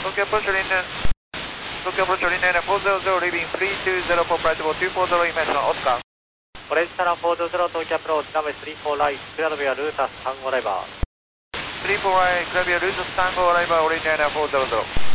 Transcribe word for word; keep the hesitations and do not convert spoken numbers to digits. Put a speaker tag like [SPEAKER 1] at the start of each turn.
[SPEAKER 1] Tokyo approach Linden. Tokyo approach Linden four zero zero, leaving three two zero for flight level two four zero, information Oscar.
[SPEAKER 2] Orange Terra four zero zero, Tokyo approach, runway three four right, clear via Lutas Tango Arrival.
[SPEAKER 1] three four right, clear via Lutas Tango Arrival, Linden four zero zero.